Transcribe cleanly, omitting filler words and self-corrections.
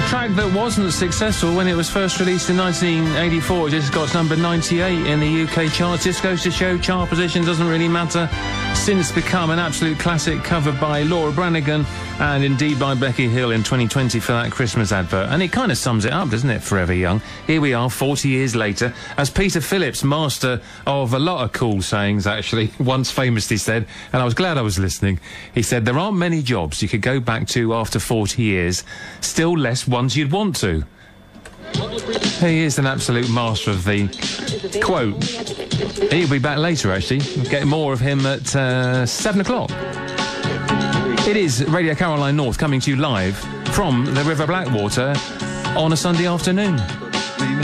track that wasn't successful when it was first released in 1984. It just got to number 98 in the UK charts. This goes to show chart position doesn't really matter. Since become an absolute classic, covered by Laura Branigan and indeed by Becky Hill in 2020 for that Christmas advert. And it kind of sums it up, doesn't it? Forever Young. Here we are 40 years later, as Peter Phillips, master of a lot of cool sayings actually, once famously said, and I was glad I was listening, he said, there aren't many jobs you could go back to after 40 years, still less ones you'd want to. He is an absolute master of the quote. He'll be back later, actually. We'll get more of him at 7 o'clock. It is Radio Caroline North coming to you live from the River Blackwater on a Sunday afternoon.